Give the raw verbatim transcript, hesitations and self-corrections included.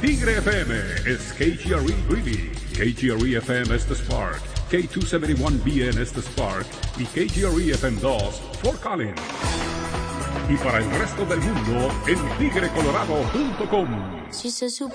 Tigre F M es K G R E Greeley, K G R E F M es The Spark, K doscientos setenta y uno B N es The Spark y K G R E F M dos Fort Collins. Y para el resto del mundo en tigre colorado punto com. Si se